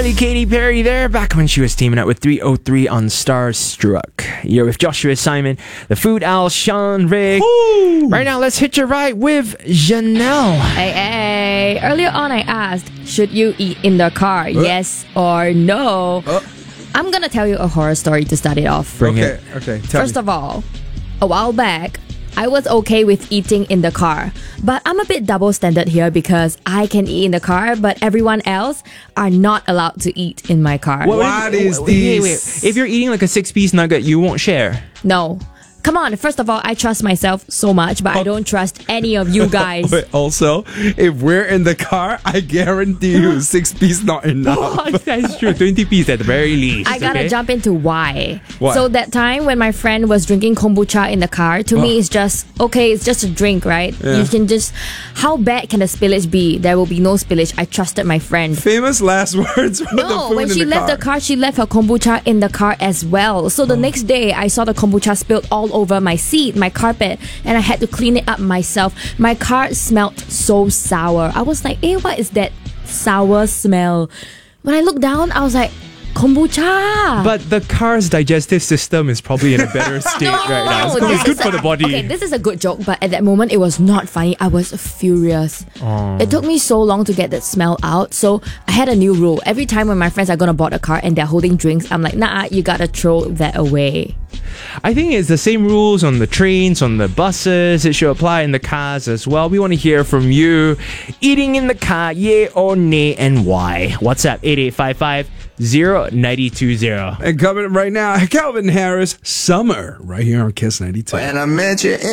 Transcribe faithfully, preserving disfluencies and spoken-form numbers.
Lovely Katy Perry there, back when she was teaming up with three oh three on Starstruck. You're with Joshua Simon, the Food Owl, Sean Rick. Ooh. Right now, let's hitch a ride with Janelle. Hey, hey. Earlier on, I asked, should you eat in the car? Uh. Yes or no? Uh. I'm gonna tell you a horror story to start it off. Bring okay, it. Okay, tell First me. of all, a while back, I was okay with eating in the car, but I'm a bit double standard here because I can eat in the car, but everyone else are not allowed to eat in my car. What, what is wait, this? Wait, wait. If you're eating like a six-piece nugget, you won't share. No. Come on, first of all, I trust myself so much, but oh. I don't trust any of you guys. But also, if we're in the car, I guarantee you six piece not enough. Oh, that's true. twenty piece at the very least. I gotta okay? jump into why. What? So that time when my friend was drinking kombucha in the car, to oh. me it's just, okay, it's just a drink, right? Yeah. You can just, how bad can the spillage be? There will be no spillage. I trusted my friend. Famous last words for no, the food when in she the left car. the car, she left her kombucha in the car as well. So the oh. next day, I saw the kombucha spilled all over my seat, my carpet, and I had to clean it up myself. My car smelled so sour. I was like, hey, what is that sour smell? When I looked down, I was like, kombucha. But the car's digestive system is probably in a better state no, right now. It's no, probably good a, for the body. Okay, this is a good joke, but at that moment, it was not funny. I was furious. Oh. It took me so long to get that smell out. So I had a new rule. Every time when my friends are going to board a car and they're holding drinks, I'm like, nah, you gotta throw that away. I think it's the same rules on the trains, on the buses. It should apply in the cars as well. We want to hear from you. Eating in the car, yay or nay, and why? WhatsApp eight eight five five zero nine two zero. And coming up right now, Calvin Harris, Summer, right here on Kiss ninety-two. When I met you